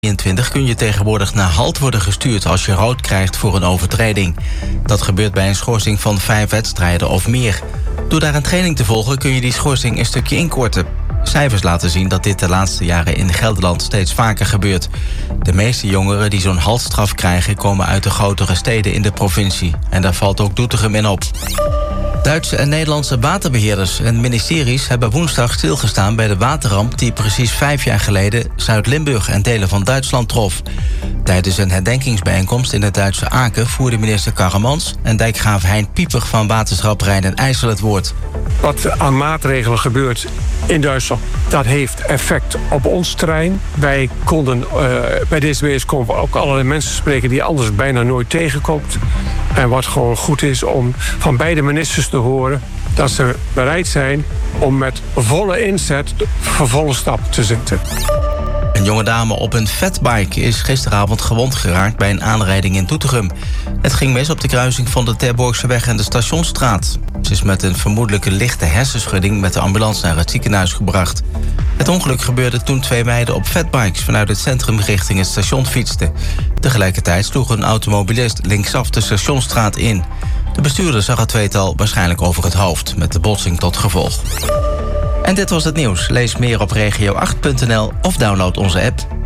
23 kun je tegenwoordig naar halt worden gestuurd als je rood krijgt voor een overtreding. Dat gebeurt bij een schorsing van 5 wedstrijden of meer. Door daar een training te volgen kun je die schorsing een stukje inkorten. Cijfers laten zien dat dit de laatste jaren in Gelderland steeds vaker gebeurt. De meeste jongeren die zo'n haltstraf krijgen komen uit de grotere steden in de provincie. En daar valt ook Doetinchem in op. Duitse en Nederlandse waterbeheerders en ministeries hebben woensdag stilgestaan bij de waterramp die precies 5 jaar geleden Zuid-Limburg en delen van Duitsland trof. Tijdens een herdenkingsbijeenkomst in het Duitse Aken voerde minister Karremans en dijkgraaf Hein Pieper van Waterschap Rijn en IJssel het woord. Wat aan maatregelen gebeurt in Duitsland, dat heeft effect op ons terrein. Wij konden bij deze bijeenkomst ook allerlei mensen spreken die je anders bijna nooit tegenkomt. En wat gewoon goed is om van beide ministers te horen dat ze bereid zijn om met volle inzet de vervolle stap te zetten. Een jonge dame op een fatbike is gisteravond gewond geraakt bij een aanrijding in Doetinchem. Het ging mis op de kruising van de Terborgseweg en de Stationsstraat. Ze is met een vermoedelijke lichte hersenschudding met de ambulance naar het ziekenhuis gebracht. Het ongeluk gebeurde toen 2 meiden op fatbikes vanuit het centrum richting het station fietsten. Tegelijkertijd sloeg een automobilist linksaf de Stationsstraat in. De bestuurder zag het tweetal waarschijnlijk over het hoofd, met de botsing tot gevolg. En dit was het nieuws. Lees meer op regio8.nl of download onze app.